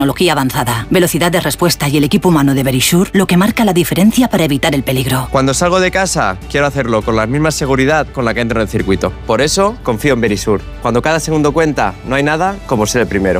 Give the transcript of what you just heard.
Tecnología avanzada, velocidad de respuesta y el equipo humano de Verisure lo que marca la diferencia para evitar el peligro. Cuando salgo de casa, quiero hacerlo con la misma seguridad con la que entro en el circuito. Por eso, confío en Verisure. Cuando cada segundo cuenta, no hay nada como ser el primero.